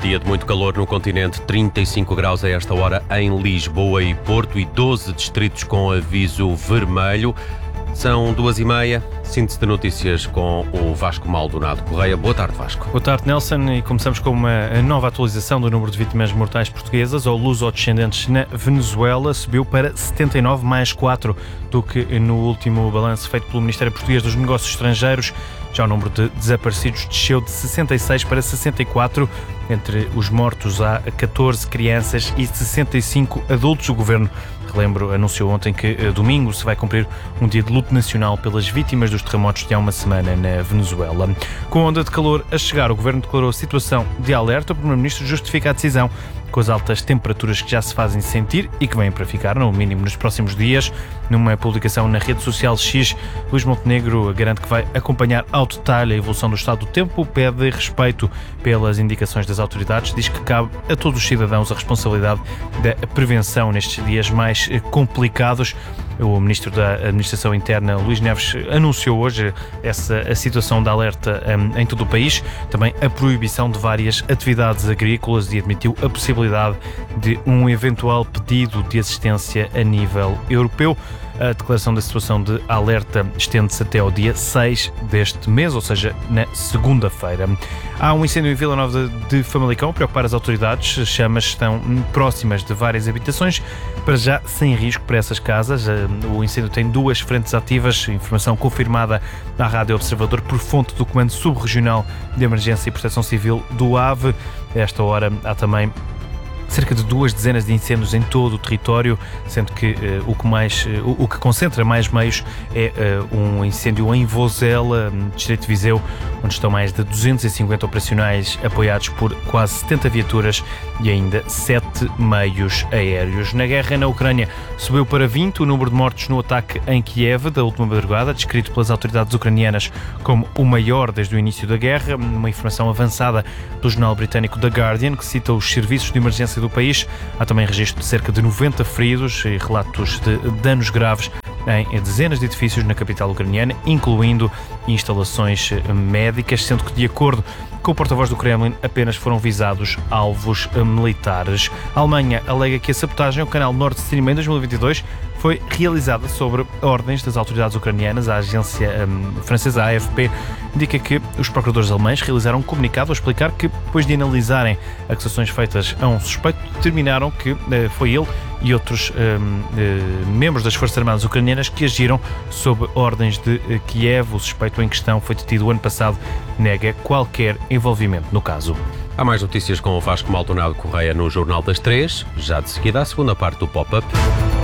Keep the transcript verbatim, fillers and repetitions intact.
Dia de muito calor no continente, trinta e cinco graus a esta hora em Lisboa e Porto e doze distritos com aviso vermelho. São duas e meia, síntese de notícias com o Vasco Maldonado Correia. Boa tarde, Vasco. Boa tarde, Nelson. E começamos com uma nova atualização do número de vítimas mortais portuguesas ou luso-descendentes na Venezuela. Subiu para setenta e nove, mais quatro do que no último balanço feito pelo Ministério Português dos Negócios Estrangeiros. Já o número de desaparecidos desceu de sessenta e seis para sessenta e quatro. Entre os mortos há catorze crianças e sessenta e cinco adultos. O Governo, relembro, anunciou ontem que domingo se vai cumprir um dia de luto nacional pelas vítimas dos terremotos de há uma semana na Venezuela. Com a onda de calor a chegar, o Governo declarou a situação de alerta. O Primeiro-Ministro justifica a decisão com as altas temperaturas que já se fazem sentir e que vêm para ficar, no mínimo nos próximos dias. Numa publicação na rede social X, Luís Montenegro garante que vai acompanhar ao detalhe a evolução do estado do tempo, pede respeito pelas indicações das autoridades, diz que cabe a todos os cidadãos a responsabilidade da prevenção nestes dias mais complicados. O Ministro da Administração Interna, Luís Neves, anunciou hoje essa a situação de alerta um, em todo o país, também a proibição de várias atividades agrícolas e admitiu a possibilidade de um eventual pedido de assistência a nível europeu. A declaração da situação de alerta estende-se até ao dia seis deste mês, ou seja, na segunda-feira. Há um incêndio em Vila Nova de Famalicão a preocupar as autoridades. As chamas estão próximas de várias habitações, para já sem risco para essas casas. O incêndio tem duas frentes ativas, informação confirmada na Rádio Observador por fonte do Comando Subregional de Emergência e Proteção Civil do AVE. A esta hora há também cerca de duas dezenas de incêndios em todo o território, sendo que uh, o, que mais, uh, o que concentra mais meios é uh, um incêndio em Vozela, no distrito de Viseu, onde estão mais de duzentos e cinquenta operacionais apoiados por quase setenta viaturas e ainda sete meios aéreos. Na guerra na Ucrânia subiu para vinte o número de mortos no ataque em Kiev da última madrugada, descrito pelas autoridades ucranianas como o maior desde o início da guerra. Uma informação avançada do jornal britânico The Guardian, que cita os serviços de emergência do país. Há também registro de cerca de noventa feridos e relatos de danos graves em dezenas de edifícios na capital ucraniana, incluindo instalações médicas, sendo que, de acordo com o porta-voz do Kremlin, apenas foram visados alvos militares. A Alemanha alega que a sabotagem ao canal Nord Stream em dois mil e vinte e dois foi realizada sobre ordens das autoridades ucranianas. A agência um, francesa A F P indica que os procuradores alemães realizaram um comunicado a explicar que, depois de analisarem acusações feitas a um suspeito, determinaram que uh, foi ele e outros um, uh, membros das Forças Armadas ucranianas que agiram sob ordens de uh, Kiev. O suspeito em questão foi detido o ano passado, nega qualquer envolvimento no caso. Há mais notícias com o Vasco Maldonado Correia no Jornal das Três. Já de seguida, a segunda parte do Pop-Up.